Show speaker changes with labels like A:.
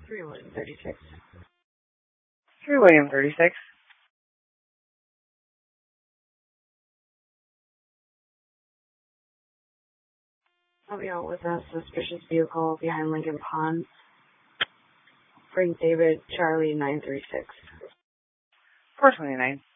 A: 3 William 36.
B: 3 William 36.
A: Help me out with a suspicious vehicle behind Lincoln Ponds. Frank David, Charlie 936.
B: 429.